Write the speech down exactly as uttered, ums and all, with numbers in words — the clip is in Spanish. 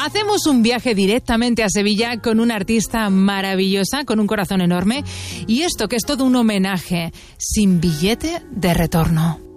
Hacemos un viaje directamente a Sevilla con una artista maravillosa, con un corazón enorme, y esto que es todo un homenaje, sin billete de retorno.